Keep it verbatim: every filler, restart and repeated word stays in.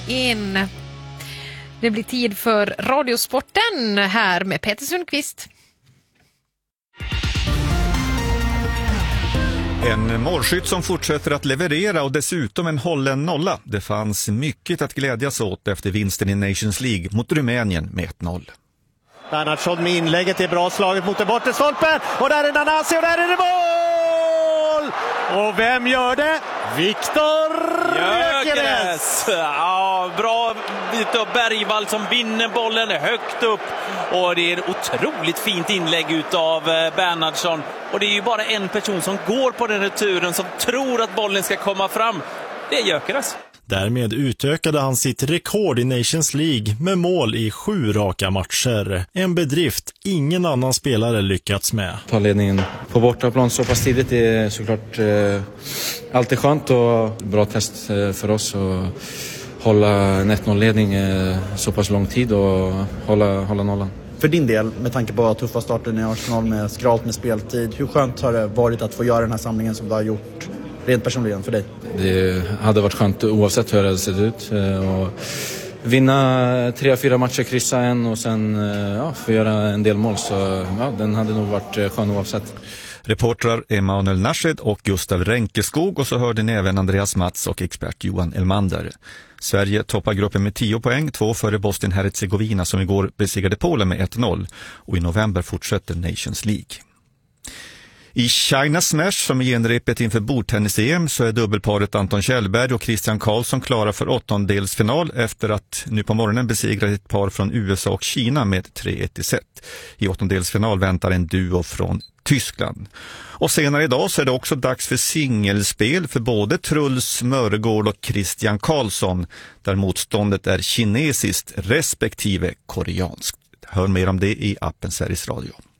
in. Det blir tid för Radiosporten här med Peter Sundqvist. En målskytt som fortsätter att leverera och dessutom en hållen nolla. Det fanns mycket att glädjas åt efter vinsten i Nations League mot Rumänien med ett noll. Bernhardsson med inlägget är bra slaget mot den bortre stolpen. Och där är Nanasi och där är det mål! Och vem gör det? Viktor Gyökeres! Ja, bra bit av Bergvall som vinner bollen högt upp. Och det är ett otroligt fint inlägg utav Bernhardsson. Och det är ju bara en person som går på den returen som tror att bollen ska komma fram. Det är Gyökeres. Därmed utökade han sitt rekord i Nations League med mål i sju raka matcher. En bedrift ingen annan spelare lyckats med. Ta ledningen på bortaplan så pass tidigt är såklart eh, alltid skönt och bra test eh, för oss att hålla en ett noll-ledning eh, så pass lång tid och hålla, hålla nollan. För din del, med tanke på tuffa starten i Arsenal med skralt med speltid, hur skönt har det varit att få göra den här samlingen som du har gjort rent personligen för dig? Det hade varit skönt oavsett hur det hade sett ut. Och vinna tre, fyra matcher, kryssa en och sen ja, få göra en del mål. Så ja, den hade nog varit skön oavsett. Reportrar Emanuel Nashed och Gustav Ränkeskog, och så hörde ni även Andreas Mats och expert Johan Elmander. Sverige toppar gruppen med tio poäng, två före Bosnien-Herzegovina som igår besegrade Polen med ett noll, och i november fortsätter Nations League. I China Smash, som är genrepet inför bordtennis-E M, så är dubbelparet Anton Kjellberg och Christian Karlsson klara för åttondelsfinal efter att nu på morgonen besegra ett par från U S A och Kina med tre ett i set. I åttondelsfinal väntar en duo från Tyskland. Och senare idag så är det också dags för singelspel för både Truls Mörgård och Christian Karlsson, där motståndet är kinesiskt respektive koreanskt. Hör mer om det i appen Sveriges Radio.